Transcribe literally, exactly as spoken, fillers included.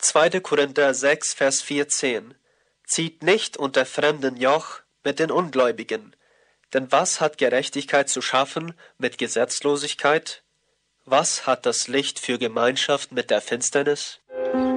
zweiter Korinther sechs, Vers vierzehn. Zieht nicht unter fremden Joch mit den Ungläubigen. Denn was hat Gerechtigkeit zu schaffen mit Gesetzlosigkeit? Was hat das Licht für Gemeinschaft mit der Finsternis?